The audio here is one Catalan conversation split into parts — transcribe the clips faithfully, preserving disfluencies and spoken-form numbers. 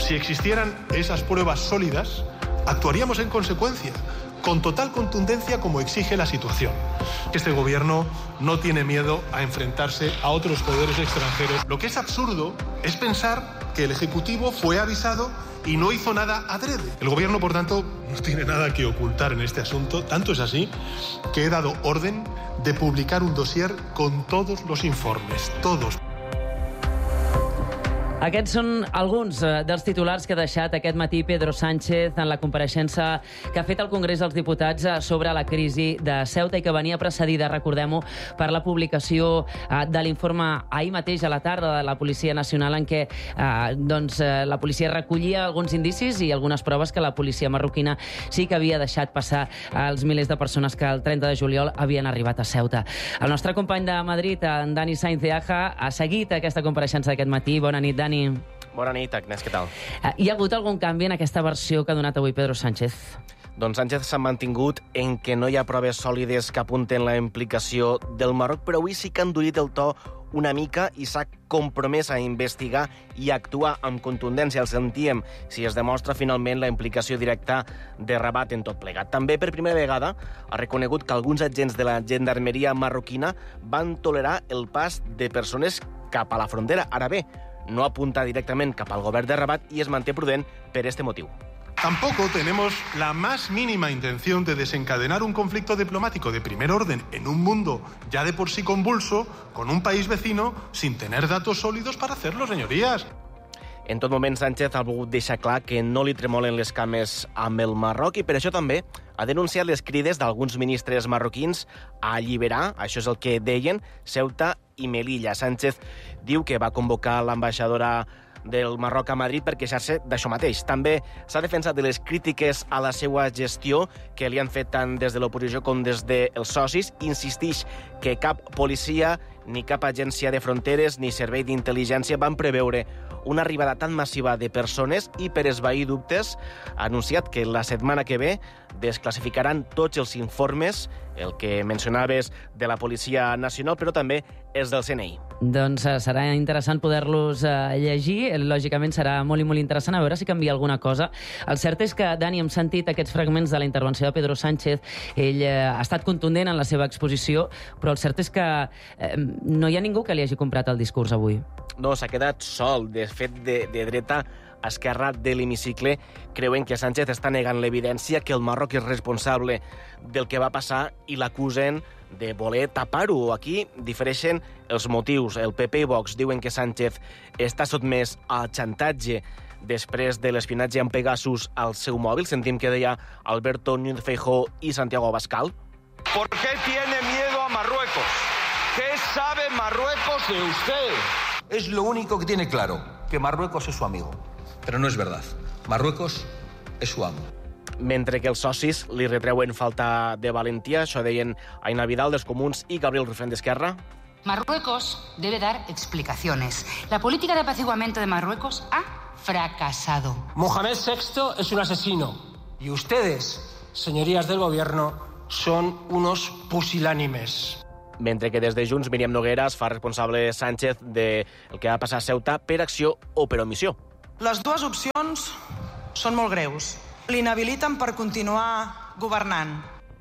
Si existieran esas pruebas sólidas, actuaríamos en consecuencia, con total contundencia como exige la situación. Este gobierno no tiene miedo a enfrentarse a otros poderes extranjeros. Lo que es absurdo es pensar que el Ejecutivo fue avisado y no hizo nada adrede. El gobierno, por tanto, no tiene nada que ocultar en este asunto. Tanto es así que he dado orden de publicar un dossier con todos los informes, todos. Aquests són alguns dels titulars que ha deixat aquest matí Pedro Sánchez en la compareixença que ha fet al Congrés dels Diputats sobre la crisi de Ceuta i que venia precedida, recordem-ho, per la publicació de l'informe ahir mateix a la tarda de la Policia Nacional en què eh, doncs, la policia recollia alguns indicis i algunes proves que la policia marroquina sí que havia deixat passar els milers de persones que el trenta de juliol havien arribat a Ceuta. El nostre company de Madrid, en Dani Sainz de Aja, ha seguit aquesta compareixença d'aquest matí. Bona nit, Dani. Bona nit, Agnès, què tal? Hi ha hagut algun canvi en aquesta versió que ha donat avui Pedro Sánchez? Doncs Sánchez s'ha mantingut en que no hi ha proves sòlides que apunten la implicació del Marroc, però avui sí que han endurit el to una mica i s'ha compromès a investigar i a actuar amb contundència. El sentíem si es demostra finalment la implicació directa de Rabat en tot plegat. També, per primera vegada, ha reconegut que alguns agents de la gendarmeria marroquina van tolerar el pas de persones cap a la frontera. Ara bé, no apunta directament cap al govern de Rabat y es manté prudent per este motivo. Tampoco tenemos la más mínima intención de desencadenar un conflicto diplomático de primer orden en un mundo ya de por sí convulso con un país vecino sin tener datos sólidos para hacerlo, señorías. En tot moment, Sánchez ha volgut deixar clar que no li tremolen les cames amb el Marroc i per això també ha denunciat les crides d'alguns ministres marroquins a alliberar, això és el que deien, Ceuta i Melilla. Sánchez diu que va convocar l'ambaixadora del Marroc a Madrid per queixar-se d'això mateix. També s'ha defensat de les crítiques a la seva gestió que li han fet tant des de l'oposició com des dels socis. Insistix que cap policia ni cap agència de fronteres ni servei d'intel·ligència van preveure una arribada tan massiva de persones i per esvair dubtes ha anunciat que la setmana que ve desclassificaran tots els informes, el que mencionaves de la Policia Nacional, però també els del C N I. Doncs uh, serà interessant poder-los uh, llegir. Lògicament serà molt i molt interessant a veure si canvia alguna cosa. El cert és que, Dani, hem sentit aquests fragments de la intervenció de Pedro Sánchez. Ell uh, ha estat contundent en la seva exposició, però el cert és que uh, no hi ha ningú que li hagi comprat el discurs avui. No, s'ha quedat sol. De fet, de, de dreta a esquerra de l'hemicicle creuen que Sánchez està negant l'evidència que el Marroc és responsable del que va passar i l'acusen de voler tapar-ho. Aquí difereixen els motius. El P P i Vox diuen que Sánchez està sotmès al xantatge després de l'espionatge amb Pegasus al seu mòbil. Sentim que deia Alberto Núñez Feijóo i Santiago Abascal. ¿Por qué tiene miedo a Marruecos? ¿Qué sabe Marruecos de usted? Es lo único que tiene claro, que Marruecos es su amigo. Pero no es verdad. Marruecos es su amo. Mentre que els socis li retreuen falta de valentia, això deien Aina Vidal dels Comuns i Gabriel Rufrén d'Esquerra. Marruecos debe dar explicaciones. La política de apaciguamiento de Marruecos ha fracasado. Mohamed sexto es un asesino. Y ustedes, señorías del gobierno, son unos pusilánimes. Mentre que des de Junts Míriam Nogueras fa responsable Sánchez del que va passar a Ceuta per acció o per omissió. Les dues opcions són molt greus. L'inhabiliten per continuar governant.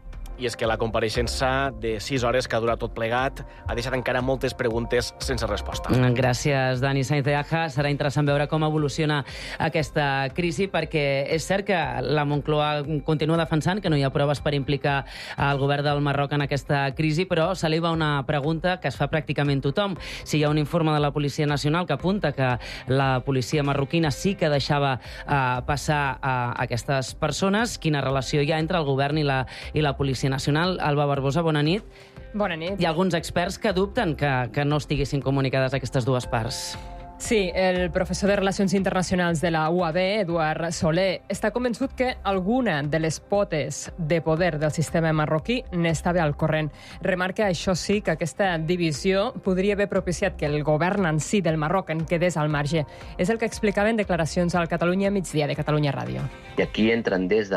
I és que la compareixença de sis hores que ha durat tot plegat ha deixat encara moltes preguntes sense resposta. Gràcies, Dani Sainz de Aja. Serà interessant veure com evoluciona aquesta crisi, perquè és cert que la Moncloa continua defensant que no hi ha proves per implicar el govern del Marroc en aquesta crisi, però s'eleva una pregunta que es fa pràcticament tothom. Si hi ha un informe de la Policia Nacional que apunta que la policia marroquina sí que deixava eh, passar a aquestes persones, quina relació hi ha entre el govern i la, i la Policia Nacional? Alba Barbosa, bona nit. Bona nit. Hi ha alguns experts que dubten que, que no estiguessin comunicades aquestes dues parts. Sí, el professor de Relacions Internacionals de la U A B, Eduard Soler, està convençut que alguna de les potes de poder del sistema marroquí n'estava al corrent. Remarca, això sí, que aquesta divisió podria haver propiciat que el govern en si del Marroc en quedés al marge. És el que explicava en declaracions al Catalunya Migdia de Catalunya Ràdio. I aquí entren des de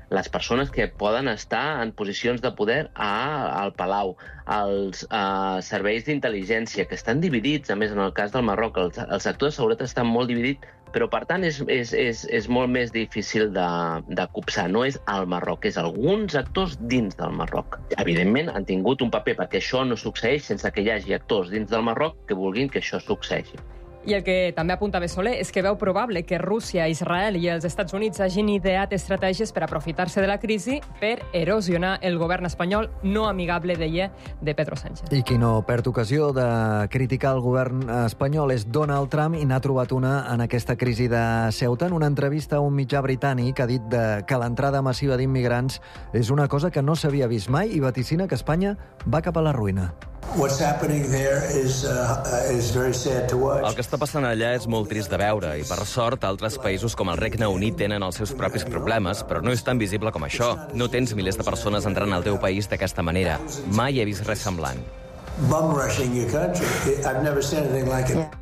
les persones que poden estar en posicions de poder a, al Palau, els uh, serveis d'intel·ligència, que estan dividits, a més, en el cas del Marroc, el, el sector de seguretat està molt dividit, però, per tant, és, és, és, és molt més difícil de, de copsar. No és el Marroc, és alguns actors dins del Marroc. Evidentment, han tingut un paper perquè això no succeeix sense que hi hagi actors dins del Marroc que vulguin que això succeeixi. I el que també apuntava Soler és que veu probable que Rússia, Israel i els Estats Units hagin ideat estratègies per aprofitar-se de la crisi per erosionar el govern espanyol no amigable, deia, de Pedro Sánchez. I qui no perd ocasió de criticar el govern espanyol és Donald Trump, i n'ha trobat una en aquesta crisi de Ceuta. En una entrevista a un mitjà britànic ha dit de que l'entrada massiva d'immigrants és una cosa que no s'havia vist mai i vaticina que Espanya va cap a la ruïna. What's happening there is, uh, is very sad to watch. El que està passant allà és molt trist de veure i, per sort, altres països com el Regne Unit tenen els seus propis problemes, però no és tan visible com això. No tens milers de persones entrant al teu país d'aquesta manera. Mai he vist res semblant. Bum rushing your country. I've never seen anything like it.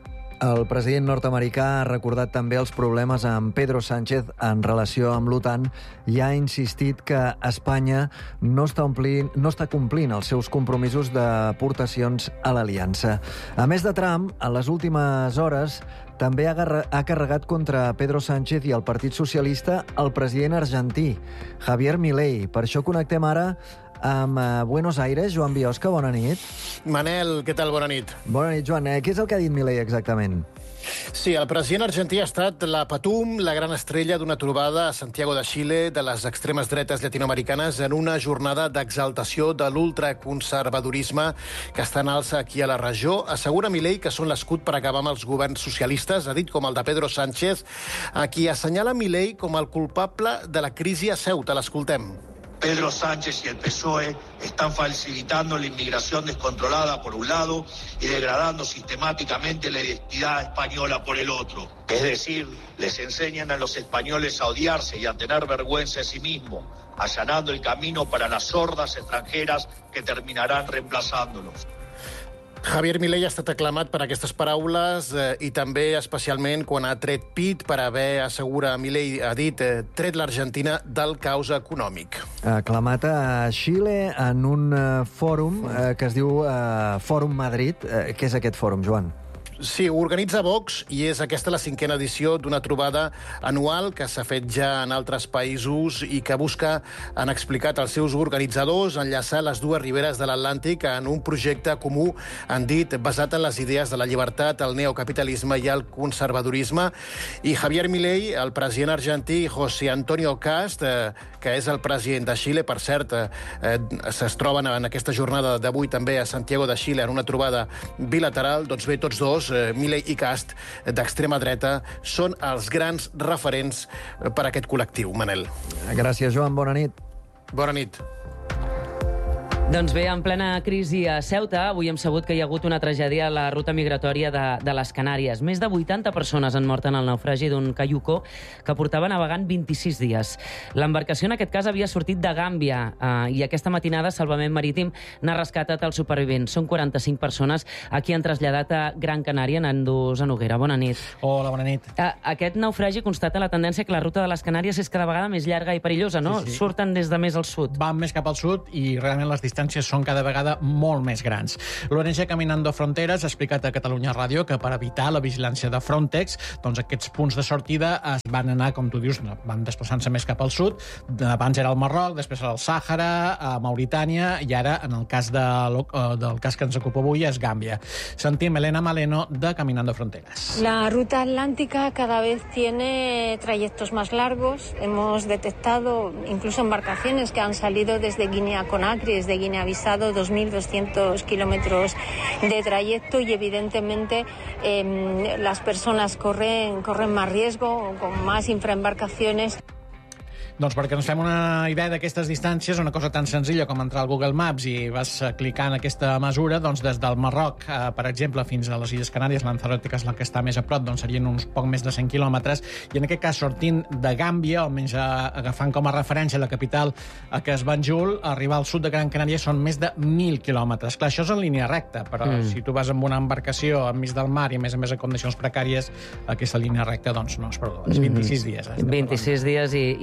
El president nord-americà ha recordat també els problemes amb Pedro Sánchez en relació amb l'OTAN i ha insistit que Espanya no està, omplint, no està complint els seus compromisos d'aportacions a l'aliança. A més de Trump, en les últimes hores també ha, ha carregat contra Pedro Sánchez i el Partit Socialista el president argentí, Javier Milei. Per això connectem ara amb Buenos Aires. Joan Biosca, bona nit. Manel, què tal? Bona nit. Bona nit, Joan. Què és el que ha dit Milei exactament? Sí, el president argentí ha estat la patum, la gran estrella d'una trobada a Santiago de Xile de les extremes dretes llatinoamericanes en una jornada d'exaltació de l'ultraconservadorisme que està en alça aquí a la regió. Assegura Milei que són l'escut per acabar amb els governs socialistes, ha dit com el de Pedro Sánchez, a qui assenyala Milei com el culpable de la crisi a Ceuta. L'escoltem. Pedro Sánchez y el P S O E están facilitando la inmigración descontrolada por un lado y degradando sistemáticamente la identidad española por el otro. Es decir, les enseñan a los españoles a odiarse y a tener vergüenza de sí mismos, allanando el camino para las hordas extranjeras que terminarán reemplazándolos. Javier Milei ha estat aclamat per aquestes paraules eh, i també especialment quan ha tret pit per haver, assegura Milei, ha dit, eh, tret l'Argentina del caos econòmic. Aclamat a Xile en un eh, fòrum eh, que es diu eh, Fòrum Madrid. Eh, què és aquest fòrum, Joan? Sí, ho organitza Vox i és aquesta la cinquena edició d'una trobada anual que s'ha fet ja en altres països i que busca, han explicat els seus organitzadors, enllaçar les dues riberes de l'Atlàntic en un projecte comú, han dit, basat en les idees de la llibertat, el neocapitalisme i el conservadorisme. I Javier Milei, el president argentí, José Antonio Cast, eh, que és el president de Xile, per cert, eh, es troben en aquesta jornada d'avui també a Santiago de Xile en una trobada bilateral. Doncs bé, tots dos, Milei i Cast, d'extrema dreta, són els grans referents per a aquest col·lectiu, Manel. Gràcies, Joan. Bona nit. Bona nit. Doncs bé, en plena crisi a Ceuta, avui hem sabut que hi ha hagut una tragèdia a la ruta migratòria de, de les Canàries. Més de vuitanta persones han mort en el naufragi d'un caiuco que portava navegant vint-i-sis dies. L'embarcació, en aquest cas, havia sortit de Gàmbia eh, i aquesta matinada Salvament Marítim n'ha rescatat els supervivents. Són quaranta-cinc persones a qui han traslladat a Gran Canària. Nando Zanoguera, bona nit. Hola, bona nit. Eh, aquest naufragi constata la tendència que la ruta de les Canàries és cada vegada més llarga i perillosa, no? Sí, sí. Surten des de més al sud. Van més cap al sud i realment les distàncies són cada vegada molt més grans. L'O N G Caminando Fronteras ha explicat a Catalunya Ràdio que per evitar la vigilància de Frontex, doncs aquests punts de sortida es van anar, com tu dius, van desplaçant-se més cap al sud. Abans era el Marroc, després era el Sàhara, a Mauritània, i ara, en el cas de, del cas que ens ocupa avui, és Gàmbia. Sentim Elena Maleno, de Caminando Fronteras. La ruta atlántica cada vez tiene trayectos más largos. Hemos detectado incluso embarcaciones que han salido desde Guinea-Conakry, desde Guinea-Bissau, dos mil doscientos kilómetros de trayecto, y evidentemente eh, las personas corren, corren más riesgo, con más infraembarcaciones. Doncs perquè ens fem una idea d'aquestes distàncies, una cosa tan senzilla com entrar al Google Maps i vas clicar en aquesta mesura, doncs des del Marroc, eh, per exemple, fins a les Illes Canàries, Lanzarote, que és la que està més a prop, doncs serien uns poc més de cent quilòmetres, i en aquest cas sortint de Gàmbia, almenys agafant com a referència la capital, que és Banjul, arribar al sud de Gran Canària són més de mil quilòmetres. Clar, això és en línia recta, però mm. si tu vas amb una embarcació enmig del mar i a més a més en condicions precàries, aquesta línia recta doncs no es produeix. vint-i-sis dies. vint-i-sis dies i, i amb aquest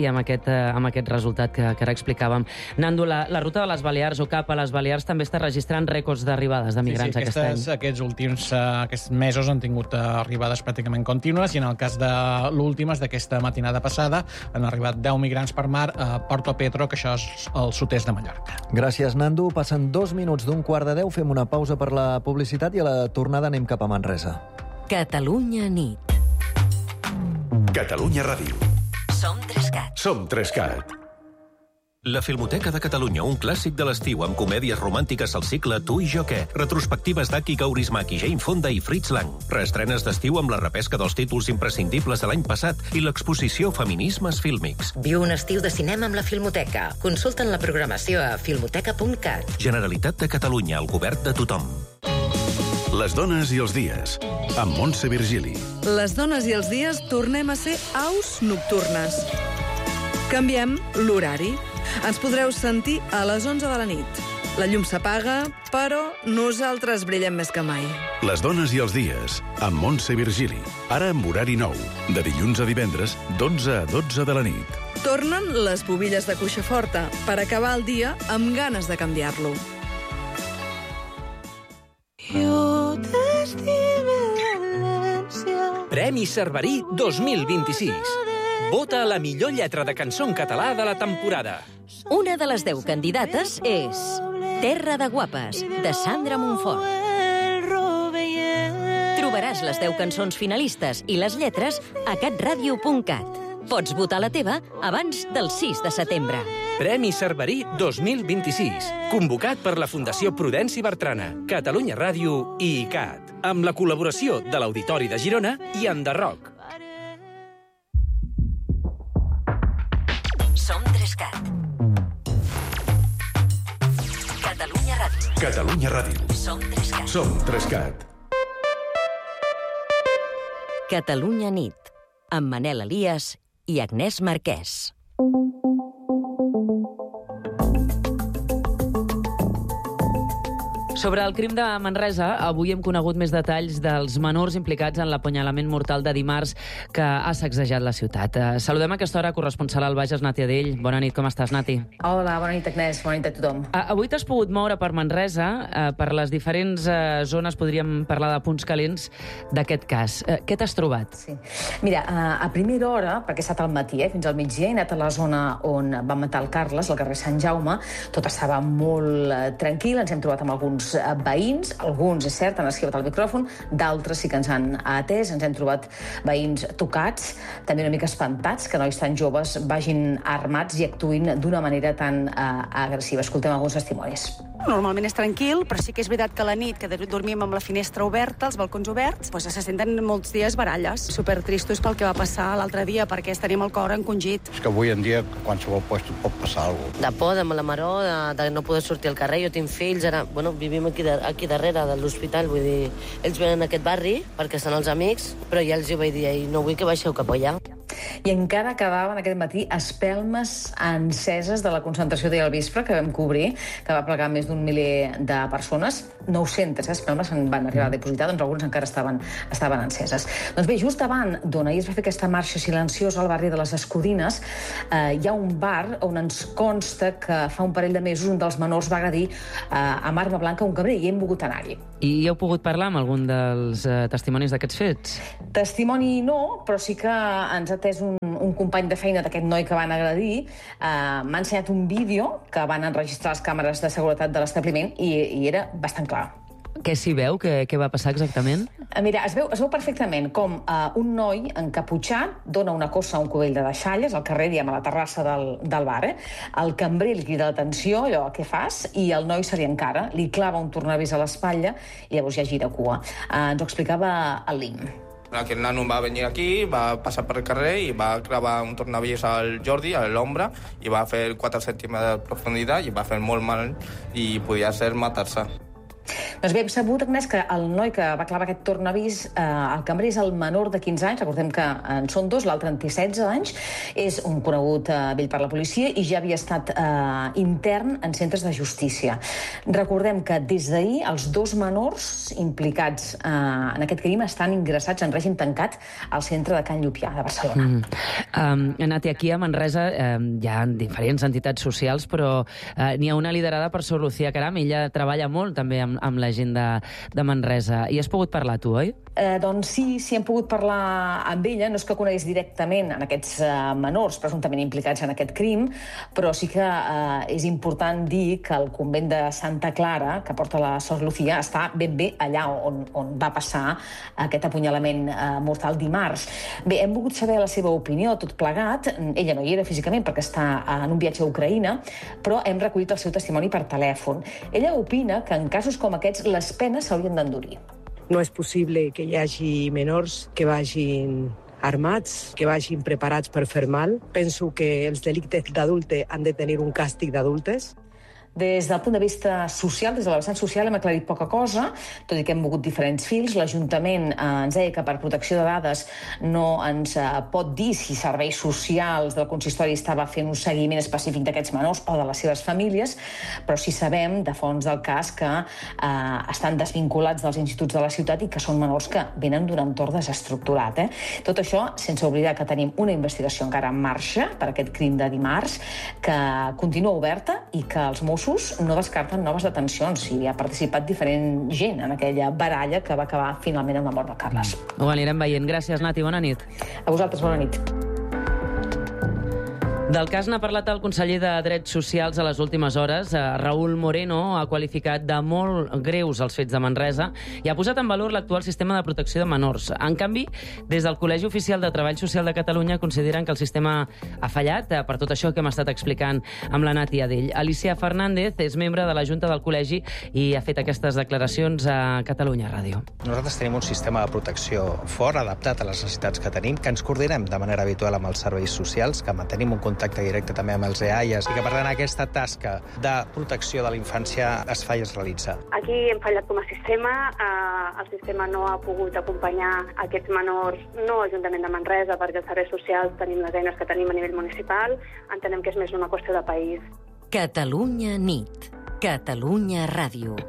amb aquest resultat que, que ara explicàvem. Nando, la, la ruta de les Balears o cap a les Balears també està registrant rècords d'arribades de migrants sí, sí, aquest aquestes, any. Aquests últims uh, aquests mesos han tingut uh, arribades pràcticament contínues i en el cas de l'últimes, d'aquesta matinada passada, han arribat deu migrants per mar a Porto Petro, que això és el sud-est de Mallorca. Gràcies, Nando. Passen dos minuts d'un quart de deu, fem una pausa per la publicitat i a la tornada anem cap a Manresa. Catalunya nit. Catalunya Ràdio. Som Trescat. Som Trescat. La Filmoteca de Catalunya, un clàssic de l'estiu amb comèdies romàntiques al cicle Tu i jo què, retrospectives d'Aki Kaurismäki, Jane Fonda i Fritz Lang, reestrenes d'estiu amb la repesca dels títols imprescindibles de l'any passat i l'exposició Feminismes Fílmics. Viu un estiu de cinema amb la Filmoteca. Consulta'n la programació a filmoteca punt cat. Generalitat de Catalunya, el govern de tothom. Les dones i els dies, amb Montse Virgili. Les dones i els dies tornem a ser aus nocturnes. Canviem l'horari. Ens podreu sentir a les onze de la nit. La llum s'apaga, però nosaltres brillem més que mai. Les dones i els dies, amb Montse Virgili. Ara amb horari nou, de dilluns a divendres, d'onze a dotze de la nit. Tornen les bobilles de cuixa forta per acabar el dia amb ganes de canviar-lo. Jo t'estime València. Premi Cerverí dos mil vint-i-sis. Vota la millor lletra de cançó en català de la temporada. Una de les deu candidates és Terra de Guapes, de Sandra Montfort. Trobaràs les deu cançons finalistes i les lletres a catradio punt cat. Pots votar la teva abans del sis de setembre. Premi Cerverí dos mil vint-i-sis. Convocat per la Fundació Prudenci Bertrana, Catalunya Ràdio i I C A T. Amb la col·laboració de l'Auditori de Girona i Enderroc. Som Trescat. Catalunya Ràdio. Catalunya Ràdio. Som Trescat. Som Trescat. Catalunya nit. Amb Manel Elias i Agnès Marquès. Sobre el crim de Manresa, avui hem conegut més detalls dels menors implicats en l'apunyalament mortal de dimarts que ha sacsejat la ciutat. Saludem a aquesta hora corresponsal al Bages, Nati Adell. Bona nit, com estàs, Nati? Hola, bona nit, Agnès. Bona nit a tothom. Avui t'has pogut moure per Manresa, per les diferents zones, podríem parlar de punts calents d'aquest cas. Què t'has trobat? Sí. Mira, a primera hora, perquè ha estat al matí, eh, fins al migdia, he anat a la zona on van matar el Carles, al carrer Sant Jaume. Tot estava molt tranquil, ens hem trobat amb alguns veïns, alguns, és cert, han esquivat el micròfon, d'altres sí que ens han atès, ens hem trobat veïns tocats, també una mica espantats, que nois tan joves vagin armats i actuïn d'una manera tan uh, agressiva. Escoltem alguns testimonis. Normalment és tranquil, però sí que és veritat que a la nit, que dormim amb la finestra oberta, els balcons oberts, doncs se senten molts dies baralles. Supertristos pel que va passar l'altre dia, perquè tenim el cor encongit. És que avui en dia qualsevol lloc pot passar alguna cosa. De por, de la maror, de, de no poder sortir al carrer. Jo tinc fills, ara, bueno, vivim aquí, de, aquí darrere de l'hospital, vull dir, ells venen a aquest barri perquè són els amics, però ja els hi vaig dir, i no vull que baixeu cap allà. I encara quedaven aquest matí espelmes enceses de la concentració d'ahir al vespre que vam cobrir, que va plegar més d'un miler de persones. nou-centes eh, espelmes en van arribar a depositar, doncs alguns encara estaven, estaven enceses. Doncs bé, just davant d'on ahir es va fer aquesta marxa silenciosa al barri de les Escudines, eh, hi ha un bar on ens consta que fa un parell de mesos un dels menors va agredir eh, amb arma blanca un cambrer i hem volgut anar-hi. I heu pogut parlar amb algun dels eh, testimonis d'aquests fets? Testimoni no, però sí que ens ha atès un, un company de feina d'aquest noi que van agredir. Uh, m'ha ensenyat un vídeo que van enregistrar les càmeres de seguretat de l'establiment i, i era bastant clar. Què s'hi veu? Què, què va passar exactament? Uh, mira, es veu, es veu perfectament com uh, un noi encaputxat dona una cossa a un cubell de deixalles al carrer, diguem, a la terrassa del, del bar. Eh? El cambrer li crida l'atenció, allò, què fas? I el noi se li encara, li clava un tornavís a l'espatlla i llavors ja gira cua. Uh, ens ho explicava el Lim. Aquest nano va venir aquí, va passar per el carrer i va clavar un tornavís al Jordi, a l'ombra, i va fer quatre centímetres de profunditat i va fer molt mal i podia ser matar-se. Doncs bé, hem sabut, Agnès, que el noi que va clavar aquest tornavís, eh, el cambrer és el menor de quinze anys, recordem que en són dos, l'altre en té setze anys, és un conegut eh, vell per la policia i ja havia estat eh, intern en centres de justícia. Recordem que des d'ahir els dos menors implicats eh, en aquest crim estan ingressats en règim tancat al centre de Can Llupià, de Barcelona. Mm. Um, Nati, aquí a Manresa um, hi ha diferents entitats socials, però uh, n'hi ha una liderada per Sor Lucía Caram. Ella treballa molt també amb, amb la gent de, de Manresa. I has pogut parlar tu, oi? Eh, doncs sí, sí hem pogut parlar amb ella. No és que conegués directament en aquests eh, menors presumptament implicats en aquest crim, però sí que eh, és important dir que el convent de Santa Clara, que porta la Sor Lucía, està ben bé allà on, on va passar aquest apunyalament eh, mortal dimarts. Bé, hem volgut saber la seva opinió, tot plegat. Ella no hi era físicament perquè està en un viatge a Ucraïna, però hem recollit el seu testimoni per telèfon. Ella opina que en casos com aquests les penes s'haurien d'endurir. No és possible que hi hagi menors que vagin armats, que vagin preparats per fer mal. Penso que els delictes d'adulte han de tenir un càstig d'adultes. Des del punt de vista social, des de la vessant social, hem aclarit poca cosa, tot i que hem mogut diferents fils. L'Ajuntament eh, ens deia que per protecció de dades no ens eh, pot dir si serveis socials del consistori estava fent un seguiment específic d'aquests menors o de les seves famílies, però sí sabem de fons del cas que eh, estan desvinculats dels instituts de la ciutat i que són menors que venen d'un entorn desestructurat. Eh? Tot això sense oblidar que tenim una investigació encara en marxa per aquest crim de dimarts, que continua oberta i que els Mossos no descarten noves detencions. Hi ha participat diferent gent en aquella baralla que va acabar finalment amb la mort de Carles. Ho anirem veient. Gràcies, Nati. Bona nit. A vosaltres, bona nit. Del cas n'ha parlat el conseller de Drets Socials a les últimes hores. Raúl Moreno ha qualificat de molt greus els fets de Manresa i ha posat en valor l'actual sistema de protecció de menors. En canvi, des del Col·legi Oficial de Treball Social de Catalunya consideren que el sistema ha fallat per tot això que hem estat explicant amb la Nati Adell. Alicia Fernández és membre de la Junta del Col·legi i ha fet aquestes declaracions a Catalunya Ràdio. Nosaltres tenim un sistema de protecció fort, adaptat a les necessitats que tenim, que ens coordinem de manera habitual amb els serveis socials, que mantenim un contacte contacte directe també amb els E A I A S i que, per tant, aquesta tasca de protecció de la infància es fa i es realitza. Aquí hem fallat com a sistema, eh, el sistema no ha pogut acompanyar aquests menors, no l'Ajuntament de Manresa, perquè els serveis socials tenim les eines que tenim a nivell municipal, entenem que és més una qüestió de país. Catalunya nit. Catalunya Ràdio.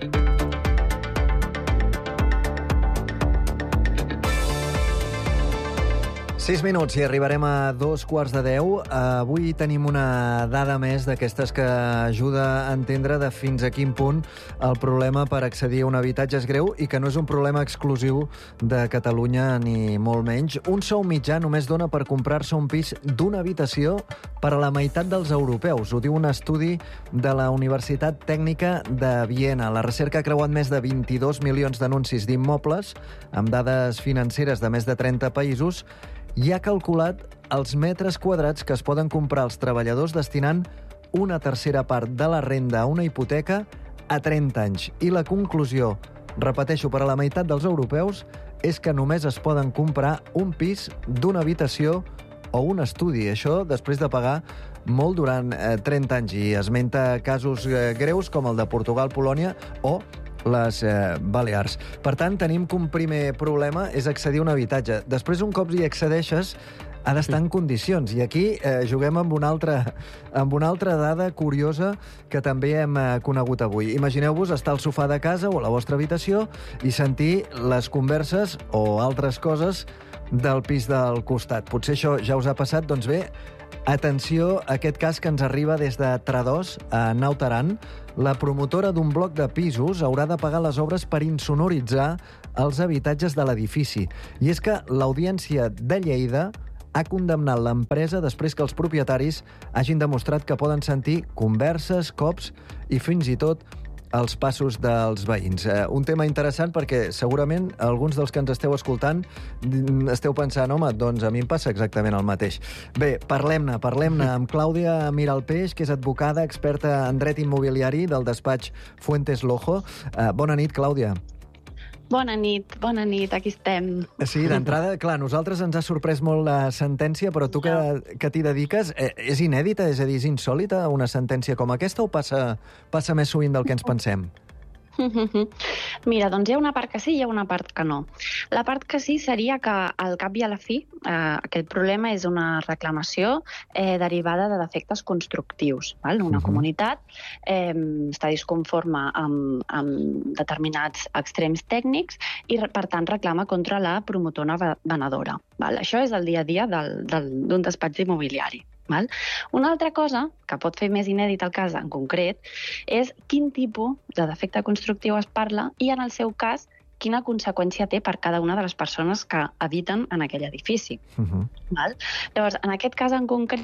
Sis minuts i arribarem a dos quarts de deu. Avui tenim una dada més d'aquestes que ajuda a entendre de fins a quin punt el problema per accedir a un habitatge és greu i que no és un problema exclusiu de Catalunya ni molt menys. Un sou mitjà només dona per comprar-se un pis d'una habitació per a la meitat dels europeus. Ho diu un estudi de la Universitat Tècnica de Viena. La recerca ha creuat més de vint-i-dos milions d'anuncis d'immobles amb dades financeres de més de trenta països i ha calculat els metres quadrats que es poden comprar els treballadors destinant una tercera part de la renda a una hipoteca a trenta anys. I la conclusió, repeteixo, per a la meitat dels europeus, és que només es poden comprar un pis d'una habitació o un estudi. Això després de pagar molt durant eh, trenta anys. I esmenta casos eh, greus com el de Portugal, Polònia o les eh, Balears. Per tant, tenim que un primer problema és accedir a un habitatge. Després, un cop hi accedeixes, ha d'estar en condicions. I aquí eh, juguem amb una, altra, amb una altra dada curiosa que també hem eh, conegut avui. Imagineu-vos estar al sofà de casa o a la vostra habitació i sentir les converses o altres coses del pis del costat. Potser això ja us ha passat. Doncs bé, atenció a aquest cas que ens arriba des de Tradós, a Naut Aran. La promotora d'un bloc de pisos haurà de pagar les obres per insonoritzar els habitatges de l'edifici. I és que l'Audiència de Lleida ha condemnat l'empresa després que els propietaris hagin demostrat que poden sentir converses, cops i fins i tot els passos dels veïns. Eh, un tema interessant perquè segurament alguns dels que ens esteu escoltant esteu pensant, home, doncs a mi em passa exactament el mateix. Bé, parlem-ne, parlem-ne amb Clàudia Miralpeix, que és advocada, experta en dret immobiliari del despatx Fuentes Lojo. Eh, bona nit, Clàudia. Bona nit, bona nit, aquí estem. Sí, d'entrada, clar, nosaltres ens ha sorprès molt la sentència, però tu que, que t'hi dediques, eh, és inèdita, és a dir, és insòlita una sentència com aquesta o passa, passa més sovint del que ens pensem? Mira, doncs hi ha una part que sí i hi ha una part que no. La part que sí seria que al cap i a la fi eh, aquest problema és una reclamació eh, derivada de defectes constructius. Val? Una uh-huh. comunitat eh, està disconforme amb, amb determinats extrems tècnics i, per tant, reclama contra la promotora venedora. Val? Això és el dia a dia del, del, d'un despatx immobiliari. Val? Una altra cosa, que pot fer més inèdit el cas en concret, és quin tipus de defecte constructiu es parla i, en el seu cas, quina conseqüència té per cada una de les persones que habiten en aquell edifici. Uh-huh. Val? Llavors, en aquest cas en concret,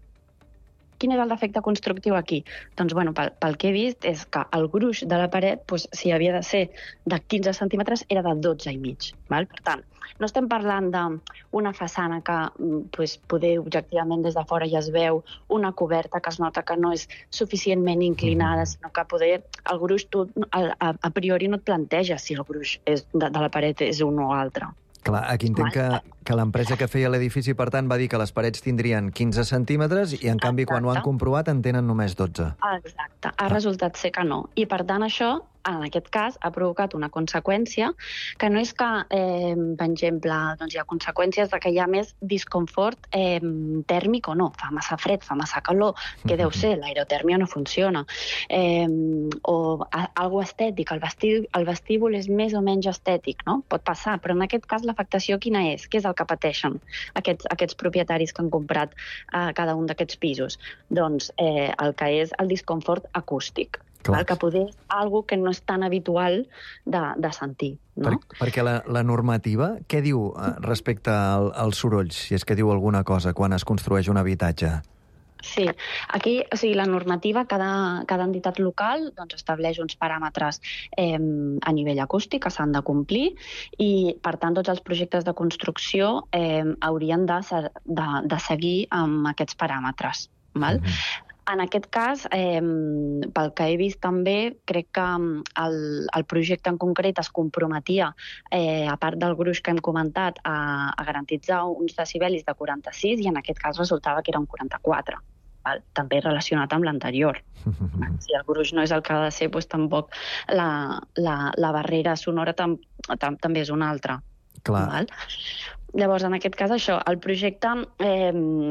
quin és el defecte constructiu aquí? Doncs, bueno, pel, pel que he vist, és que el gruix de la paret, doncs, si havia de ser de quinze centímetres, era de dotze i mig. Val? Per tant, no estem parlant d'una façana que pues, poder objectivament des de fora ja es veu, una coberta que es nota que no és suficientment inclinada, sinó que poder, el gruix tu a, a, a priori no et planteja si el gruix és de, de la paret és un o altre. Clar, aquí entenc que, que l'empresa que feia l'edifici, per tant, va dir que les parets tindrien quinze centímetres i, en canvi, Exacte. Quan ho han comprovat, en tenen només dotze. Exacte. Ha ah. resultat ser que no. I, per tant, això, en aquest cas, ha provocat una conseqüència que no és que, eh, per exemple, doncs hi ha conseqüències de que hi ha més disconfort eh, tèrmic o no. Fa massa fred, fa massa calor, que deu ser, l'aerotèrmia no funciona. Eh, o a, algo estètic, el, vestí, el vestíbul és més o menys estètic, no? Pot passar, però en aquest cas l'afectació quina és? Què és el que pateixen aquests, aquests propietaris que han comprat eh, cada un d'aquests pisos? Doncs eh, el que és el disconfort acústic. Val? Que poder és algo que no és tan habitual de, de sentir. No? Per, perquè la, la normativa, què diu eh, respecte al, als sorolls, si és que diu alguna cosa quan es construeix un habitatge? Sí, aquí o sigui, la normativa, cada, cada entitat local doncs, estableix uns paràmetres eh, a nivell acústic que s'han de complir i, per tant, tots els projectes de construcció eh, haurien de, de, de seguir amb aquests paràmetres. Val? Mm-hmm. En aquest cas, eh, pel que he vist també, crec que el, el projecte en concret es comprometia, eh, a part del gruix que hem comentat, a, a garantitzar uns decibelis de quaranta-sis i en aquest cas resultava que era un quaranta-quatre. Val? També relacionat amb l'anterior. Si el gruix no és el que ha de ser, doncs tampoc la, la, la barrera sonora tam, tam, també és una altra. Clar. Val? Llavors, en aquest cas, això, el projecte eh,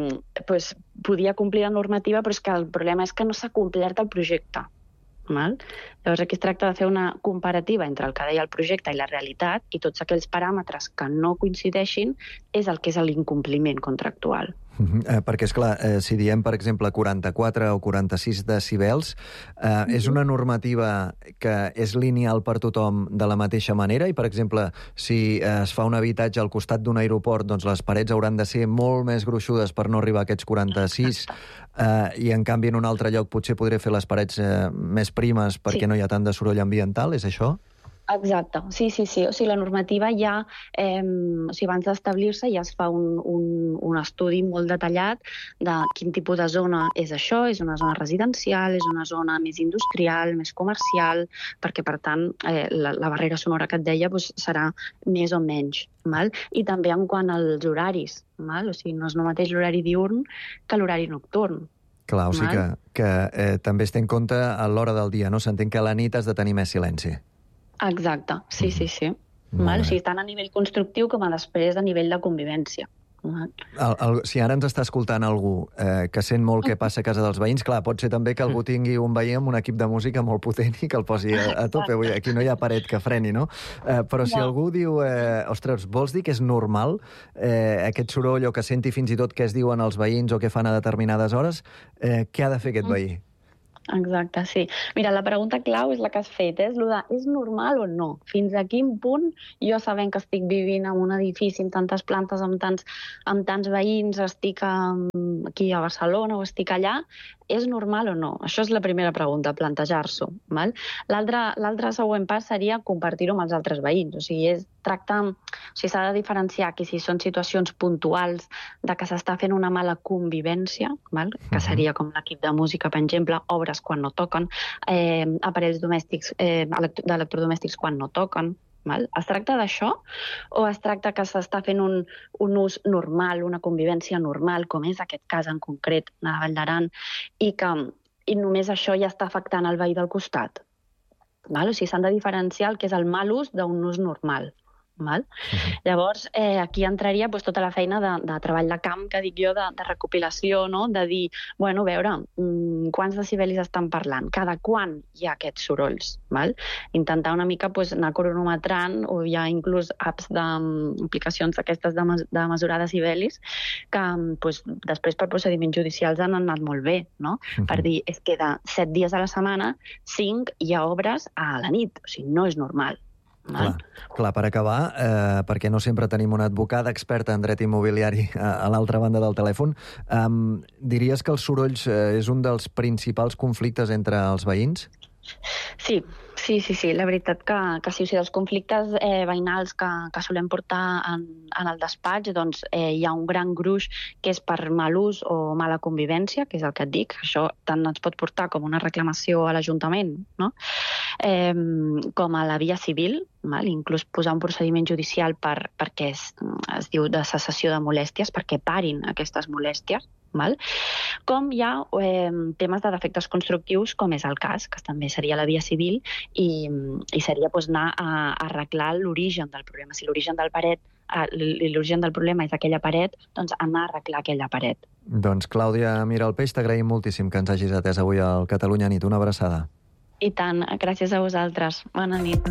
pues, podia complir la normativa, però és que el problema és que no s'ha complert el projecte. Val? Llavors, aquí es tracta de fer una comparativa entre el que deia el projecte i la realitat i tots aquells paràmetres que no coincideixin és el que és l'incompliment contractual. Uh-huh. eh, perquè, esclar, eh, si diem, per exemple, quaranta-quatre o quaranta-sis decibels, eh, uh-huh. és una normativa que és lineal per tothom de la mateixa manera i, per exemple, si eh, es fa un habitatge al costat d'un aeroport, doncs les parets hauran de ser molt més gruixudes per no arribar a aquests quaranta-sis eh, i, en canvi, en un altre lloc potser podré fer les parets eh, més primes perquè sí. no hi ha tant de soroll ambiental, és això? Exacte, sí, sí, sí. O sigui, la normativa ja, eh, o sigui, abans d'establir-se ja es fa un, un, un estudi molt detallat de quin tipus de zona és això, és una zona residencial, és una zona més industrial, més comercial, perquè, per tant, eh, la, la barrera sonora que et deia doncs, serà més o menys. Val? I també en quant als horaris, val? O sigui, no és el mateix l'horari diürn que l'horari nocturn. Clar, o sigui que, que eh, també es té en compte a l'hora del dia, no? S'entén que a la nit has de tenir més silenci. Exacte, sí, sí, sí. Val? O sigui, tant a nivell constructiu com a després a nivell de convivència. El, el, si ara ens està escoltant algú eh, que sent molt què passa a casa dels veïns, clar, pot ser també que algú tingui un veí amb un equip de música molt potent i que el posi a, a tope. Vull dir, aquí no hi ha paret que freni, no? Eh, però si no. algú diu, eh, ostres, vols dir que és normal eh, aquest soroll o que senti fins i tot què es diuen els veïns o què fan a determinades hores, eh, què ha de fer aquest veí? Exacte, sí. Mira, la pregunta clau és la que has fet, és lo de, és normal o no? Fins a quin punt, jo sabent que estic vivint en un edifici amb tantes plantes, amb tants, amb tants veïns, estic aquí a Barcelona o estic allà, és normal o no? Això és la primera pregunta, plantejar-s'ho. L'altre següent pas seria compartir-ho amb els altres veïns. O sigui, és tracta, o sigui, s'ha de diferenciar que si són situacions puntuals de que s'està fent una mala convivència, val? Que seria com l'equip de música, per exemple, obres quan no toquen, eh, aparells domèstics, eh, d'electrodomèstics quan no toquen. Val? Es tracta d'això o es tracta que s'està fent un, un ús normal, una convivència normal, com és aquest cas en concret de la Vall d'Aran, i que i només això ja està afectant el veí del costat? val? O sigui, s'han de diferenciar el que és el mal ús d'un ús normal. Val? Uh-huh. Llavors, eh, aquí entraria pues, tota la feina de, de treball de camp, que dic jo, de, de recopilació, no? De dir, bueno, a veure, mmm, quants decibèls estan parlant, cada quan hi ha aquests sorolls, val? Intentar una mica pues, anar cronometrant, o hi ha inclús apps d'aplicacions d'aquestes de, mes de mesurar decibèls, que pues, després per procediments judicials han anat molt bé, no? Uh-huh. Per dir, és que de set dies a la setmana, cinc hi ha obres a la nit, o sigui, no és normal. Clar, clar, per acabar, eh, perquè no sempre tenim una advocada experta en dret immobiliari a, a l'altra banda del telèfon, eh, diries que els sorolls eh, és un dels principals conflictes entre els veïns? Sí, sí, sí, sí. La veritat que, que sí, o sigui, els conflictes eh, veïnals que, que solem portar en, en el despatx, doncs eh, hi ha un gran gruix que és per mal ús o mala convivència, que és el que et dic. Això tant ens pot portar com una reclamació a l'Ajuntament, no? Eh, com a la via civil, val? Inclús posar un procediment judicial per, perquè es, es diu de cessació de molèsties, perquè parin aquestes molèsties. Val? Com hi ha eh, temes de defectes constructius, com és el cas, que també seria la via civil, i, i seria pues, anar a, a arreglar l'origen del problema. Si l'origen del paret, eh, l'origen del problema és aquella paret, doncs anar a arreglar aquella paret. Doncs Clàudia Miralpeix, t'agraïm moltíssim que ens hagis atès avui al Catalunya Nit. Una abraçada. I tant, gràcies a vosaltres. Bona nit.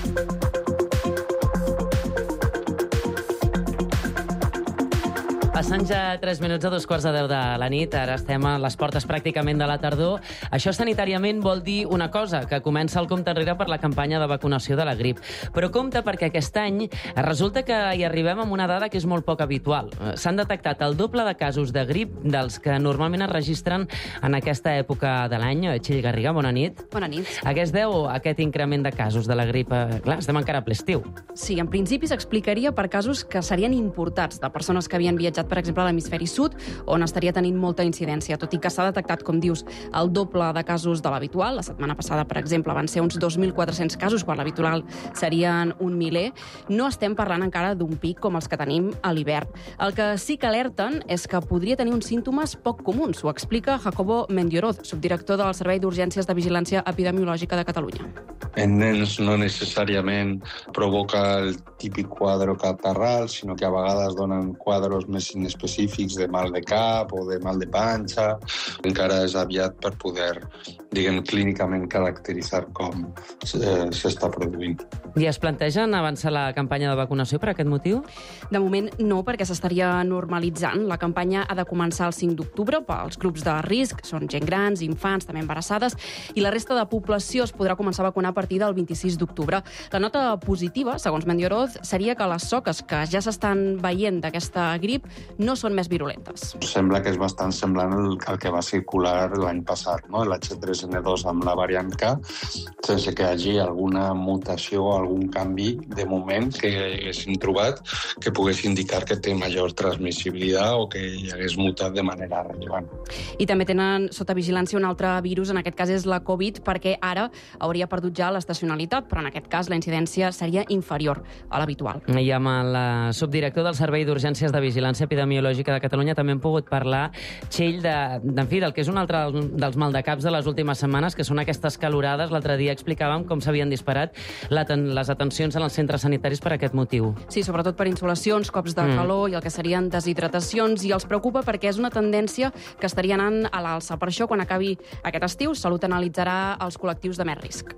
Passant ja tres minuts a dos quarts de deu de la nit, ara estem a les portes pràcticament de la tardor. Això sanitàriament vol dir una cosa, que comença el compte enrere per la campanya de vacunació de la grip. Però compte perquè aquest any resulta que hi arribem amb una dada que és molt poc habitual. S'han detectat el doble de casos de grip dels que normalment es registren en aquesta època de l'any. Txell Garriga, bona nit. Bona nit. A què es deu aquest increment de casos de la grip? Clar, estem encara a ple estiu. Sí, en principi s'explicaria per casos que serien importats, de persones que havien viatjat, per exemple, a l'hemisferi sud, on estaria tenint molta incidència, tot i que s'ha detectat, com dius, el doble de casos de l'habitual. La setmana passada, per exemple, van ser uns dos mil quatre-cents casos, quan l'habitual serien un miler. No estem parlant encara d'un pic com els que tenim a l'hivern. El que sí que alerten és que podria tenir uns símptomes poc comuns. Ho explica Jacobo Mendioroz, subdirector del Servei d'Urgències de Vigilància Epidemiològica de Catalunya. En nens no necessàriament provoca el típic quadre catarral, sinó que a vegades donen quadres més inespecífics de mal de cap o de mal de panxa. Encara és aviat per poder, diguem, clínicament caracteritzar com s'està produint. I es plantegen avançar la campanya de vacunació per aquest motiu? De moment no, perquè s'estaria normalitzant. La campanya ha de començar el cinc d'octubre pels grups de risc, són gent grans, infants, també embarassades, i la resta de població es podrà començar a vacunar a partir del vint-i-sis d'octubre. La nota positiva, segons Mendioroz, seria que les soques que ja s'estan veient d'aquesta grip no són més virulentes. Sembla que és bastant semblant al, al que va circular l'any passat, no? l'H tres ena dos amb la variant K, sense que hi hagi alguna mutació o algun canvi de moment que haguéssim trobat que pogués indicar que té major transmissibilitat o que hi hagués mutat de manera rellevant. I també tenen sota vigilància un altre virus, en aquest cas és la Covid, perquè ara hauria perdut ja l'estacionalitat, però en aquest cas la incidència seria inferior a l'habitual. I amb el subdirector del Servei d'Urgències de Vigilància Epidemiològica de Catalunya també hem pogut parlar, Txell, de, de, fi, del que és un altre dels maldecaps de les últimes setmanes, que són aquestes calorades. L'altre dia explicàvem com s'havien disparat les atencions en els centres sanitaris per aquest motiu. Sí, sobretot per insolacions, cops de calor mm. i el que serien deshidratacions, i els preocupa perquè és una tendència que estaria anant a l'alça. Per això, quan acabi aquest estiu, Salut analitzarà els col·lectius de més risc.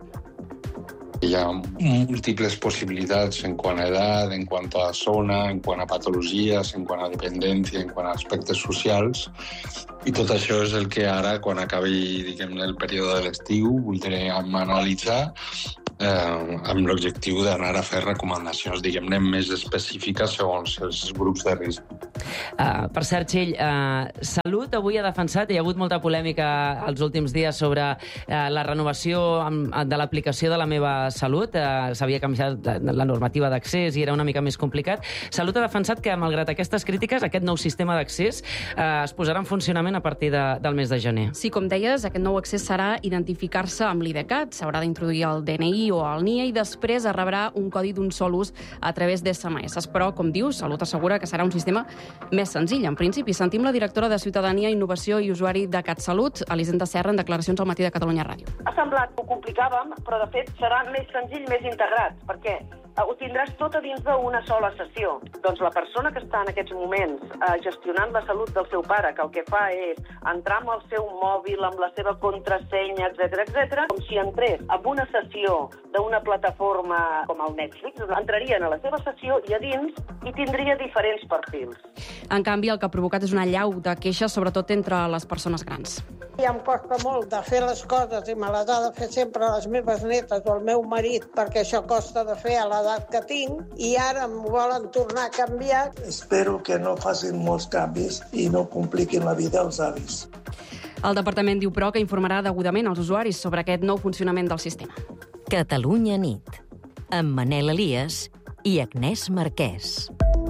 Hi ha múltiples possibilitats en quant a edat, en quant a zona, en quant a patologies, en quant a dependència, en quant a aspectes socials. I tot això és el que ara, quan acabi, diguem, el període de l'estiu, voldrem analitzar eh, amb l'objectiu d'anar a fer recomanacions, diguem-ne, més específiques segons els grups de risc. Uh, per cert, Txell, uh, Salut avui ha defensat, hi ha hagut molta polèmica els últims dies sobre uh, la renovació amb, de l'aplicació de la meva Salut. Uh, S'havia canviat la normativa d'accés i era una mica més complicat. Salut ha defensat que, malgrat aquestes crítiques, aquest nou sistema d'accés uh, es posarà en funcionament a partir de, del mes de gener. Sí, com deies, aquest nou accés serà identificar-se amb l'IDCAT, s'haurà d'introduir el D N I o el N I E i després es rebrà un codi d'un sol ús a través d'S M S. Però, com dius, Salut assegura que serà un sistema més senzill, en principi. Sentim la directora de Ciutadania, Innovació i Usuari de CatSalut, Elisenda Serra, en declaracions al matí de Catalunya Ràdio. Ha semblat que ho complicàvem, però de fet serà més senzill, més integrat, perquè ho tindràs tot a dins d'una sola sessió. Doncs la persona que està en aquests moments eh, gestionant la salut del seu pare, que el que fa és entrar amb el seu mòbil, amb la seva contrasenya, etcètera, etcètera, com si entrés en una sessió d'una plataforma com el Netflix, entrarien a la seva sessió i a dins hi tindria diferents perfils. En canvi, el que ha provocat és una allau de queixes, sobretot entre les persones grans. I em costa molt de fer les coses i me les ha de fer sempre les meves netes o el meu marit, perquè això costa de fer a l'edat que tinc, i ara em volen tornar a canviar. Espero que no facin molts canvis i no compliquin la vida als avis. El departament diu, però, que informarà degudament als usuaris sobre aquest nou funcionament del sistema. Catalunya nit, amb Manel Elias i Agnès Marquès.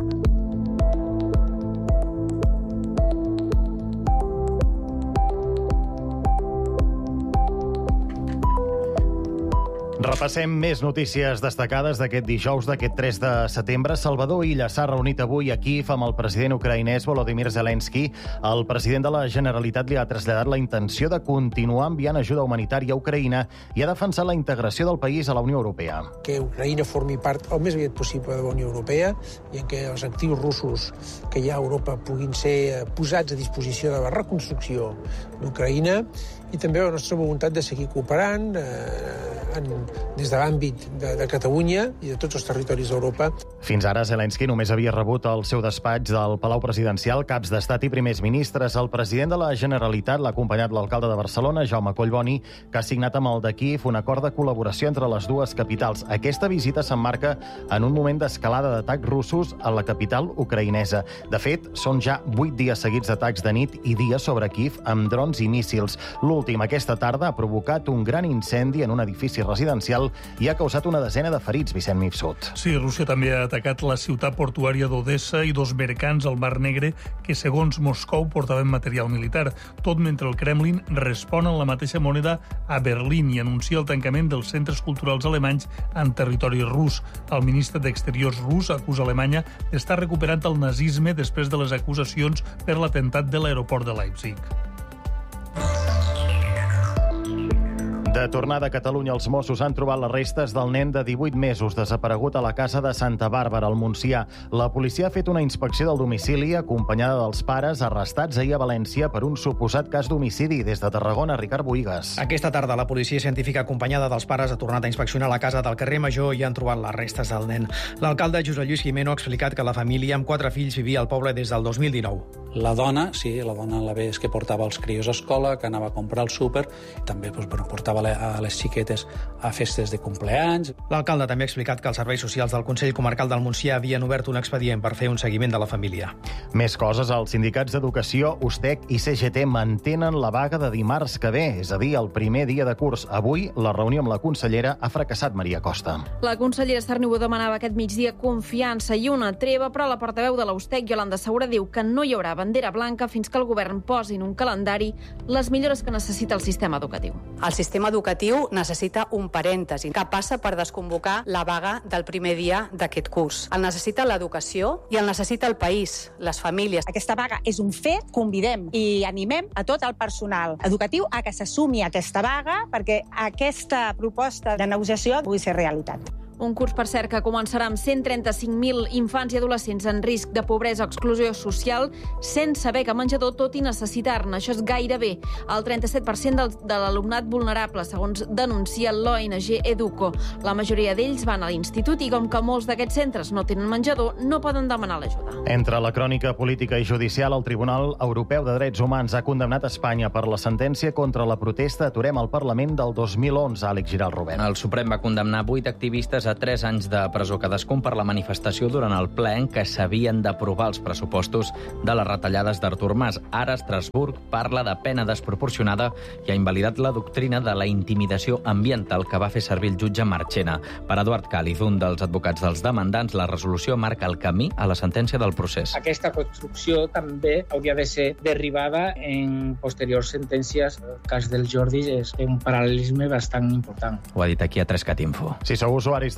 Repassem més notícies destacades d'aquest dijous, d'aquest tres de setembre. Salvador Illa s'ha reunit avui a Kíev amb el president ucraïnès Volodymyr Zelensky. El president de la Generalitat li ha traslladat la intenció de continuar enviant ajuda humanitària a Ucraïna i ha defensat la integració del país a la Unió Europea. Que Ucraïna formi part el més aviat possible de la Unió Europea i en què els actius russos que hi ha a Europa puguin ser posats a disposició de la reconstrucció d'Ucraïna, i també la nostra voluntat de seguir cooperant eh, en, des de l'àmbit de, de Catalunya i de tots els territoris d'Europa. Fins ara, Zelensky només havia rebut al seu despatx del Palau Presidencial caps d'estat i primers ministres. El president de la Generalitat l'ha acompanyat l'alcalde de Barcelona, Jaume Collboni, que ha signat amb el de Kíev un acord de col·laboració entre les dues capitals. Aquesta visita s'emmarca en un moment d'escalada d'atacs russos a la capital ucraïnesa. De fet, són ja vuit dies seguits d'atacs de nit i dies sobre Kíev amb drons i míssils. L'últim, aquesta tarda, ha provocat un gran incendi en un edifici residencial i ha causat una desena de ferits, Vicent Mifsud. Sí, Rússia també ha atacat la ciutat portuària d'Odessa i dos mercants al Mar Negre que, segons Moscou, portaven material militar. Tot mentre el Kremlin respon en la mateixa moneda a Berlín i anuncia el tancament dels centres culturals alemanys en territori rus. El ministre d'Exteriors rus acusa Alemanya d'estar recuperant el nazisme després de les acusacions per l'atemptat de l'aeroport de Leipzig. De tornada a Catalunya, els Mossos han trobat les restes del nen de divuit mesos desaparegut a la casa de Santa Bàrbara, al Montsià. La policia ha fet una inspecció del domicili acompanyada dels pares arrestats ahir a València per un suposat cas d'homicidi. Des de Tarragona, Ricard Bohigas. Aquesta tarda la policia científica acompanyada dels pares ha tornat a inspeccionar la casa del carrer Major i han trobat les restes del nen. L'alcalde Josep Lluís Gimeno ha explicat que la família amb quatre fills vivia al poble des del dos mil dinou. La dona, sí, la dona la veies que portava els crios a escola, que anava a comprar el súper, també doncs, bueno, portava a les xiquetes a festes de compleanys. L'alcalde també ha explicat que els serveis socials del Consell Comarcal del Montsià havien obert un expedient per fer un seguiment de la família. Més coses, els sindicats d'Educació, USTEC i C G T mantenen la vaga de dimarts que ve, és a dir, el primer dia de curs. Avui, la reunió amb la consellera ha fracassat, Maria Costa. La consellera Sarnibo demanava aquest migdia confiança i una treva, però la portaveu de la USTEC, Iolanda Segura, diu que no hi haurà bandera blanca fins que el govern posi en un calendari les millores que necessita el sistema educatiu. El sistema educatiu necessita un parèntesi que passa per desconvocar la vaga del primer dia d'aquest curs. El necessita l'educació i el necessita el país, les famílies. Aquesta vaga és un fet, convidem i animem a tot el personal educatiu a que s'assumi aquesta vaga perquè aquesta proposta de negociació pugui ser realitat. Un curs, per cert, que començarà amb cent trenta-cinc mil infants i adolescents en risc de pobresa o exclusió social sense beca menjador, tot i necessitar-ne. Això és gairebé el trenta-set per cent del, de l'alumnat vulnerable, segons denuncia l'O N G Educo. La majoria d'ells van a l'institut i, com que molts d'aquests centres no tenen menjador, no poden demanar l'ajuda. Entre la crònica política i judicial, el Tribunal Europeu de Drets Humans ha condemnat Espanya per la sentència contra la protesta Aturem al Parlament del dos mil onze. Àlex Giral Rubén. El Suprem va condemnar vuit activistes a tres anys de presó cadascun per la manifestació durant el ple en què s'havien d'aprovar els pressupostos de les retallades d'Artur Mas. Ara Estrasburg parla de pena desproporcionada i ha invalidat la doctrina de la intimidació ambiental que va fer servir el jutge Marchena. Per Eduard Càliz, un dels advocats dels demandants, la resolució marca el camí a la sentència del procés. Aquesta construcció també hauria de ser derivada en posteriors sentències. El cas del Jordi és un paral·lelisme bastant important. Ho ha dit aquí a tres cat info. Si sou usuaris del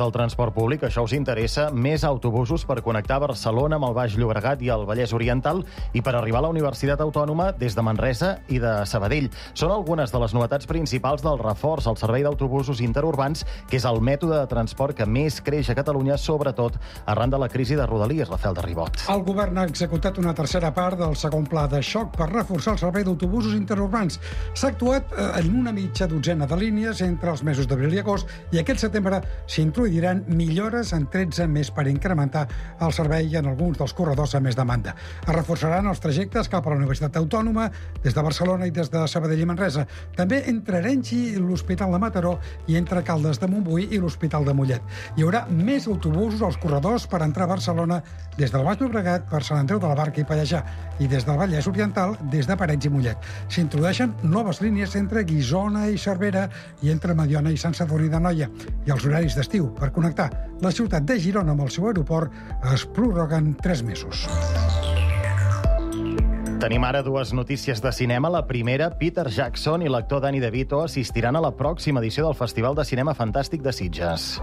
del transport públic, això us interessa, més autobusos per connectar Barcelona amb el Baix Llobregat i el Vallès Oriental i per arribar a la Universitat Autònoma des de Manresa i de Sabadell. Són algunes de les novetats principals del reforç al servei d'autobusos interurbans, que és el mètode de transport que més creix a Catalunya, sobretot arran de la crisi de Rodalies. Rafael de Ribot. El govern ha executat una tercera part del segon pla de xoc per reforçar el servei d'autobusos interurbans. S'ha actuat en una mitja dotzena de línies entre els mesos d'abril i agost i aquest setembre s'introduiran millores en tretze més per incrementar el servei en alguns dels corredors amb més demanda. Es reforçaran els trajectes cap a la Universitat Autònoma des de Barcelona i des de Sabadell i Manresa. També entre Arenys i l'Hospital de Mataró i entre Caldes de Montbui i l'Hospital de Mollet. Hi haurà més autobusos als corredors per entrar a Barcelona des del Baix Llobregat per Sant Andreu de la Barca i Pallejà i des del Vallès Oriental des de Parets i Mollet. S'introdueixen noves línies entre Guissona i Cervera i entre Mediona i Sant Sadurní d'Anoia. I els horaris d'estiu per connectar la ciutat de Girona amb el seu aeroport es prorroguen tres mesos. Tenim ara dues notícies de cinema. La primera, Peter Jackson i l'actor Danny DeVito assistiran a la pròxima edició del Festival de Cinema Fantàstic de Sitges.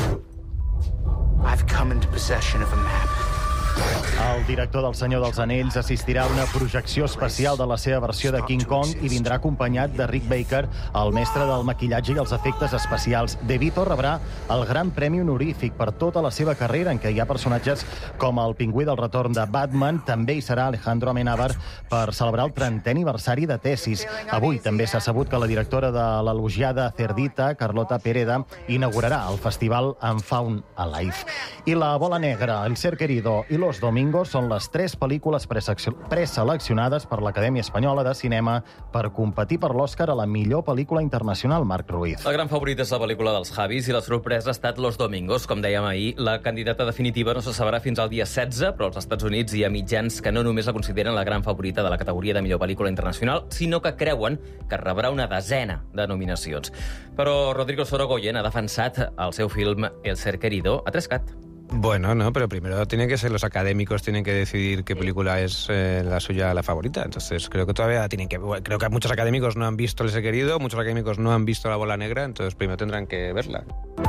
I've come into possession of a map. El director del Senyor dels Anells assistirà a una projecció especial de la seva versió de King Kong i vindrà acompanyat de Rick Baker, el mestre del maquillatge i els efectes especials. DeVito rebrà el Gran Premi Honorífic per tota la seva carrera, en què hi ha personatges com el pingüí del retorn de Batman. També hi serà Alejandro Amenábar per celebrar el trentè aniversari de Tesis. Avui també s'ha sabut que la directora de l'elogiada Cerdita, Carlota Pereda, inaugurarà el festival amb Faun Alive. I La bola negra, El ser querido i Los Domingos són les tres pel·lícules preseleccionades per l'Acadèmia Espanyola de Cinema per competir per l'Oscar a la millor pel·lícula internacional. Marc Ruiz. La gran favorita és la pel·lícula dels Javis i la sorpresa ha estat Los Domingos. Com dèiem ahir, la candidata definitiva no se sabrà fins al dia setze, però als Estats Units hi ha mitjans que no només la consideren la gran favorita de la categoria de millor pel·lícula internacional, sinó que creuen que rebrà una desena de nominacions. Però Rodrigo Sorogoyen ha defensat el seu film El ser querido a Trescat. Bueno, no, pero primero tienen que ser los académicos, tienen que decidir qué película es eh, la suya, la favorita. Entonces creo que todavía tienen que... Creo que muchos académicos no han visto El ser querido, muchos académicos no han visto La bola negra, entonces primero tendrán que verla.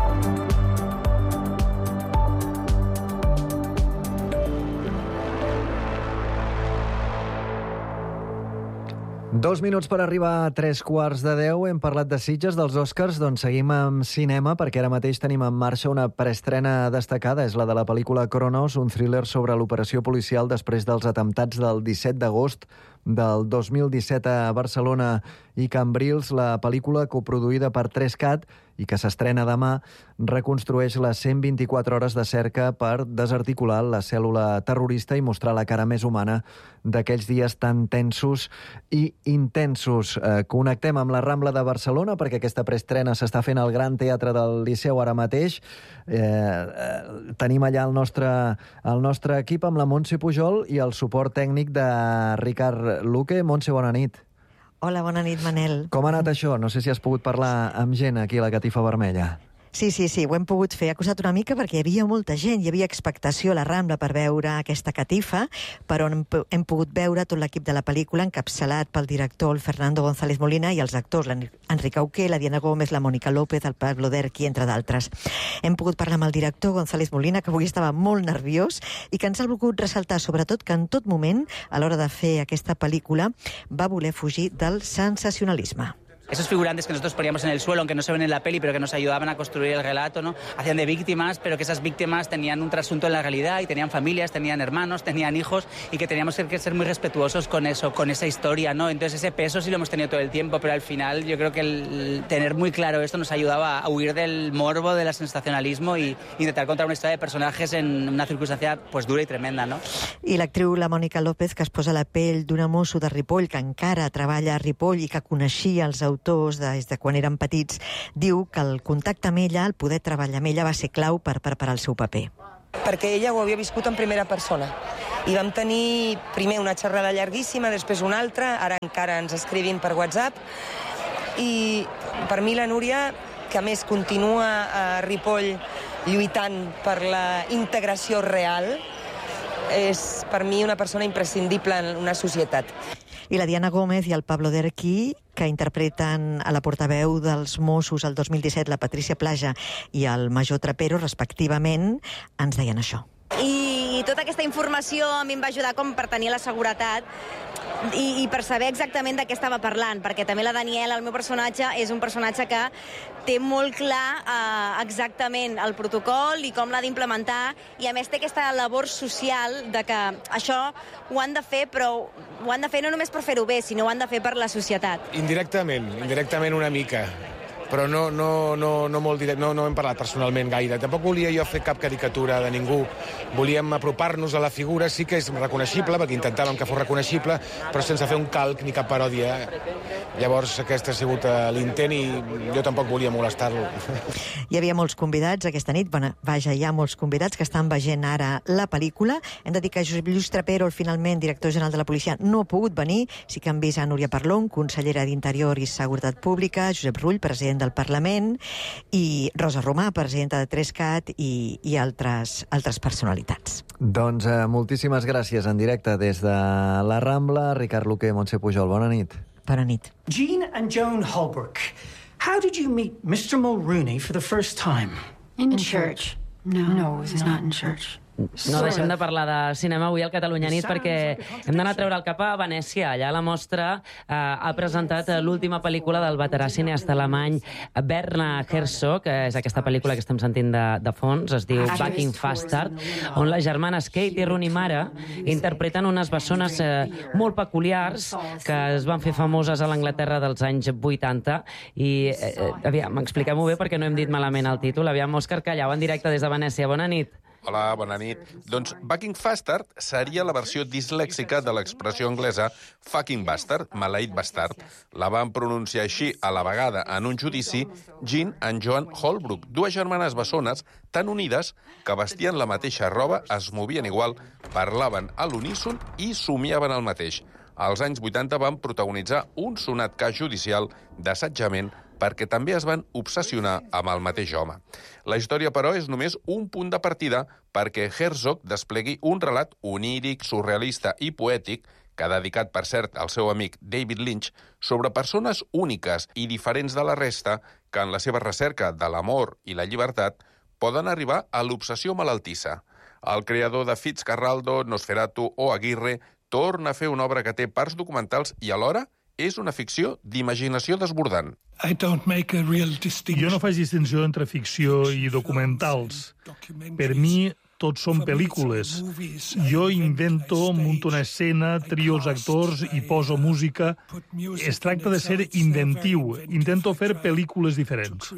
Dos minuts per arribar a tres quarts de deu. Hem parlat de Sitges, dels Oscars, doncs seguim amb cinema, perquè ara mateix tenim en marxa una preestrena destacada. És la de la pel·lícula Cronos, un thriller sobre l'operació policial després dels atemptats del disset d'agost del dos mil disset a Barcelona i Cambrils. La pel·lícula, coproduïda per Trescat i que s'estrena demà, reconstrueix les cent vint-i-quatre hores de cerca per desarticular la cèl·lula terrorista i mostrar la cara més humana d'aquells dies tan tensos i intensos. Eh, connectem amb la Rambla de Barcelona, perquè aquesta preestrena s'està fent al Gran Teatre del Liceu ara mateix. Eh, eh, tenim allà el nostre, el nostre equip amb la Montse Pujol i el suport tècnic de Ricard Luque. Montse, bona nit. Hola, bona nit, Manel. Com ha anat això? No sé si has pogut parlar amb gent aquí a la Catifa Vermella. Sí, sí, sí, ho hem pogut fer. Ha costat una mica perquè hi havia molta gent, hi havia expectació a la Rambla per veure aquesta catifa, però hem, hem pogut veure tot l'equip de la pel·lícula encapçalat pel director el Fernando González Molina i els actors, l'Enric Auqué, la Diana Gómez, la Mònica López, el Pablo Derqui, entre d'altres. Hem pogut parlar amb el director González Molina, que avui estava molt nerviós i que ens ha volgut ressaltar, sobretot, que en tot moment, a l'hora de fer aquesta pel·lícula, va voler fugir del sensacionalisme. Esos figurantes que nosotros poníamos en el suelo, aunque no se ven en la peli, pero que nos ayudaban a construir el relato, ¿no? Hacían de víctimas, pero que esas víctimas tenían un trasunto en la realidad y tenían familias, tenían hermanos, tenían hijos y que teníamos que ser muy respetuosos con eso, con esa historia, ¿no? Entonces ese peso sí lo hemos tenido todo el tiempo, pero al final yo creo que el tener muy claro esto nos ayudaba a huir del morbo, del sensacionalismo y intentar contar una historia de personajes en una circunstancia pues dura y tremenda, ¿no? I l'actriu, la Mònica López, que es posa la pell d'una mosso de Ripoll, que encara treballa a Ripoll i que coneixia els autors des de quan eren petits, diu que el contacte amb ella, el poder treballar amb ella, va ser clau per preparar el seu paper. Perquè ella ho havia viscut en primera persona. I vam tenir primer una xerrada llarguíssima, després una altra, ara encara ens escrivim per WhatsApp. I per mi la Núria, que a més continua a Ripoll lluitant per la integració real, és per mi una persona imprescindible en una societat. I la Diana Gómez i el Pablo Derqui, que interpreten a la portaveu dels Mossos el dos mil disset, la Patricia Plaja i el Major Trapero, respectivament, ens deien això. I tota aquesta informació a mi em va ajudar com per tenir la seguretat i, i per saber exactament de què estava parlant, perquè també la Daniela, el meu personatge, és un personatge que té molt clar eh, exactament el protocol i com l'ha d'implementar, i a més té aquesta labor social de que això ho han de fer, però ho han de fer no només per fer-ho bé, sinó ho han de fer per la societat. Indirectament, indirectament una mica, però no, no, no, no molt direct, no, no hem parlat personalment gaire. Tampoc volia jo fer cap caricatura de ningú. Volíem apropar-nos a la figura, sí que és reconeixible, perquè intentàvem que fos reconeixible, però sense fer un calc ni cap paròdia. Llavors aquest ha sigut l'intent i jo tampoc volia molestar-lo. Hi havia molts convidats aquesta nit, bueno, vaja, hi ha molts convidats que estan veient ara la pel·lícula. Hem de dir que Josep Lluís Trapero, finalment director general de la policia, no ha pogut venir. Sí que han vist a Núria Parlon, consellera d'Interior i Seguretat Pública, Josep Rull, president del Parlament, i Rosa Romà, presidenta de Trescat, i, i altres, altres personalitats. Doncs eh, moltíssimes gràcies en directe des de la Rambla. Ricard Luque, Montse Pujol, bona nit. Bona nit. Jean and Joan Holbrook, how did you meet Mister Mulrooney for the first time? In, in church. church. No, no, it was not in church. No deixem de parlar de cinema avui al Catalunya Nit perquè hem d'anar a treure el cap a Venècia. Allà la mostra eh, ha presentat l'última pel·lícula del veterà cineasta alemany Werner Herzog, que és aquesta pel·lícula que estem sentint de, de fons, es diu Fucking Bastard, on les germanes Kate i Rooney Mara interpreten unes bessones eh, molt peculiars que es van fer famoses a l'Anglaterra dels anys vuitanta. I, eh, aviam, expliquem-ho bé perquè no hem dit malament el títol. Aviam, Òscar Callau, en directe des de Venècia. Bona nit. Hola, bona nit. Doncs Fucking Bastard seria la versió dislèxica de l'expressió anglesa fucking bastard, maleït bastard. La van pronunciar així a la vegada en un judici Jean and Joan Holbrook, dues germanes bessones tan unides que vestien la mateixa roba, es movien igual, parlaven a l'uníson i somiaven el mateix. Als anys vuitanta van protagonitzar un sonat cas judicial d'assetjament perquè també es van obsessionar amb el mateix home. La història, però, és només un punt de partida perquè Herzog desplegui un relat oníric, surrealista i poètic que ha dedicat, per cert, al seu amic David Lynch, sobre persones úniques i diferents de la resta que, en la seva recerca de l'amor i la llibertat, poden arribar a l'obsessió malaltissa. El creador de Fitzcarraldo, Nosferatu o Aguirre torna a fer una obra que té parts documentals i alhora és una ficció d'imaginació desbordant. I don't make a real distinction. Jo no faig distinció entre ficció i documentals. Per mi, tots són pel·lícules. Jo invento, munto una escena, trio els actors i poso música. Es tracta de ser inventiu. Intento fer pel·lícules diferents.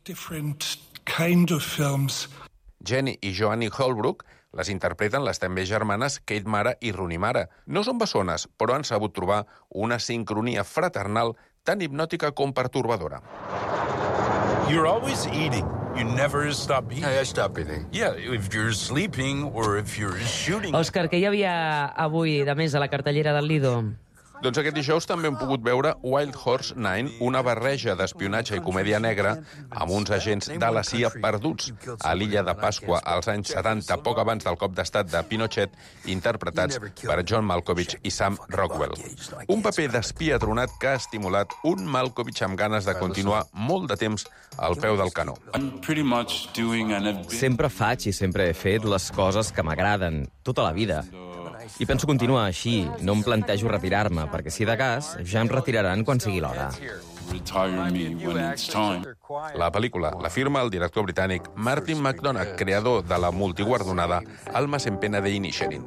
Jenny i Joanny Holbrook les interpreten les també germanes Kate Mara i Rooney Mara. No són bessones, però han sabut trobar una sincronia fraternal tan hipnòtica com pertorbadora. You're always eating. You never stop eating. I stop eating. Yeah, if you're sleeping or if you're shooting. Òscar, què hi havia avui, de més, a la cartellera del Lido? Doncs aquest dijous també hem pogut veure Wild Horse Nine, una barreja d'espionatge i comèdia negra amb uns agents de la C I A perduts a l'illa de Pasqua als anys setanta, poc abans del cop d'estat de Pinochet, interpretats per John Malkovich i Sam Rockwell. Un paper d'espia tronat que ha estimulat un Malkovich amb ganes de continuar molt de temps al peu del canó. Sempre faig i sempre he fet les coses que m'agraden, tota la vida. I penso continuar així, no em plantejo retirar-me, perquè si de cas, ja em retiraran quan sigui l'hora. La pel·lícula la firma el director britànic Martin McDonagh, creador de la multiguardonada Almas en pena de Inisherin.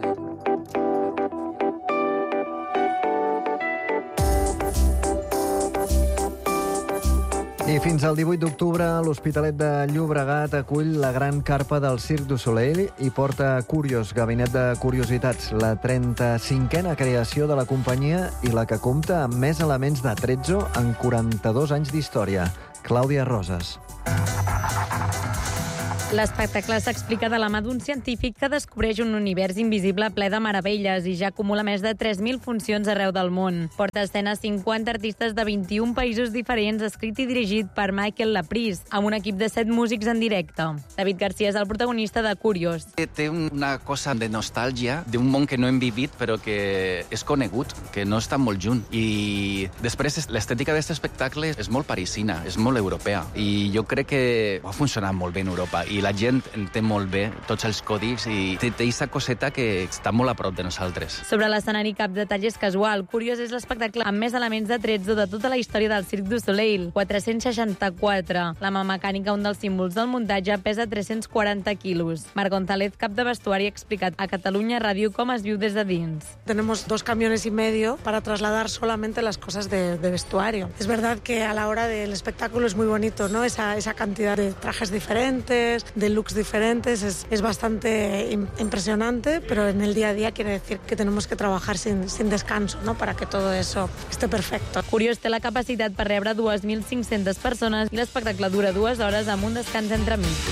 I fins al divuit d'octubre, l'Hospitalet de Llobregat acull la gran carpa del Cirque du Soleil i porta Curios, Gabinet de Curiositats, la trenta-cinquena creació de la companyia i la que compta amb més elements de Trezzo en quaranta-dos anys d'història. Clàudia Roses. L'espectacle s'explica de la mà d'un científic que descobreix un univers invisible ple de meravelles i ja acumula més de tres mil funcions arreu del món. Porta a escena cinquanta artistes de vint-i-un països diferents, escrit i dirigit per Michael Laprise, amb un equip de set músics en directe. David Garcia és el protagonista de Curiós. Té una cosa de nostàlgia d'un món que no hem vivit, però que és conegut, que no està molt junt. I després l'estètica d'aquest espectacle és molt parisina, és molt europea. I jo crec que va funcionar molt bé en Europa. I la gent entén molt bé tots els còdics i té aquesta coseta que està molt a prop de nosaltres. Sobre l'escenari cap detall és casual. Curiós és l'espectacle amb més elements de trets de tota la història del Cirque du Soleil, quatre-cents seixanta-quatre. La mà mecànica, un dels símbols del muntatge, pesa tres-cents quaranta quilos. Marc González, cap de vestuari, ha explicat a Catalunya Ràdio com es viu des de dins. Tenemos dos camiones y medio para trasladar solamente las cosas de, de vestuario. Es verdad que a la hora del espectáculo es muy bonito, ¿no? Esa, esa cantidad de trajes diferentes, de looks diferentes, es, es bastante impresionante, pero en el día a día quiere decir que tenemos que trabajar sin, sin descanso, ¿no? Para que todo eso esté perfecto. Curiós té la capacitat per rebre dos mil cinc-centes persones i l'espectacle dura dues hores amb un descans entremig.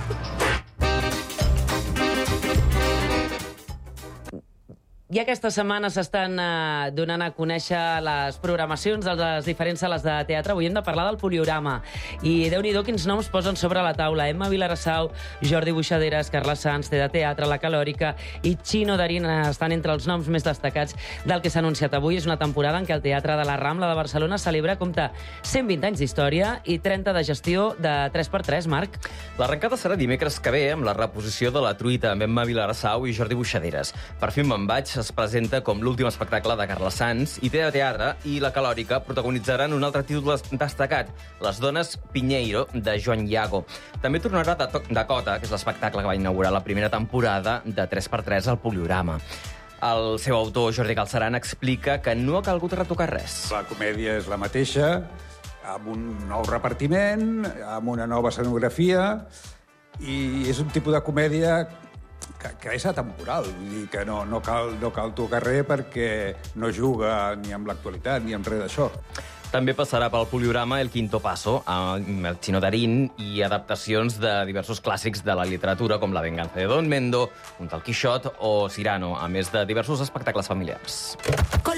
I aquesta setmana s'estan eh, donant a conèixer les programacions de les diferents sales de teatre. Avui hem de parlar del Poliorama. I Déu-n'hi-do quins noms posen sobre la taula. Emma Vilarassau, Jordi Buixaderes, Carla Sanz, Té de Teatre, La Calòrica i Chino Darín estan entre els noms més destacats del que s'ha anunciat avui. És una temporada en què el Teatre de la Rambla de Barcelona celebra, compta, cent vint anys d'història i trenta de gestió de tres per tres, Marc. L'arrencada serà dimecres que ve amb la reposició de La Truita amb Emma Vilarassau i Jordi Buixaderes. Per fi me'n vaig es presenta com l'últim espectacle de Carla Sanz i Té de Teatre i La Calòrica protagonitzaran un altre títol destacat, Les dones Pinheiro, de Joan Iago. També tornarà Dakota, que és l'espectacle que va inaugurar la primera temporada de tres per tres al Poliorama. El seu autor, Jordi Galceran, explica que no ha calgut retocar res. La comèdia és la mateixa, amb un nou repartiment, amb una nova escenografia, i és un tipus de comèdia que, que és atemporal, vull dir que no, no, cal, no cal tocar res perquè no juga ni amb l'actualitat ni amb res d'això. També passarà pel Poliorama El Quinto Paso, amb el Chino Darín i adaptacions de diversos clàssics de la literatura, com La venganza de Don Mendo, un tal Quixot o Cyrano, a més de diversos espectacles familiars.